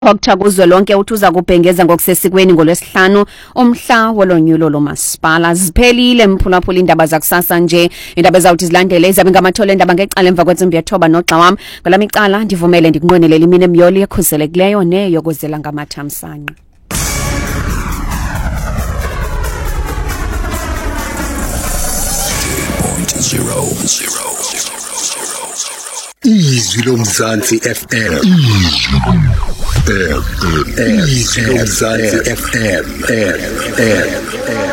Dr. Kuzwelonke uthi uza kubhengeza ngokusesikweni ngolwesihlanu umhla wolonyulo lomasipala. Ziphelile mphulaphula indaba zakusasa nje, indaba ezawuthi zilandele izabe ngamathole endaba ngecala emva kwetsimbi yethoba noxa wam. Kwelami icala ndivumele ndikunqwenelela imini emyoli ekhuselekileyo neyokozela ngamathamsanqa. Izwi loMzansi FM. Izwi loMzansi FM.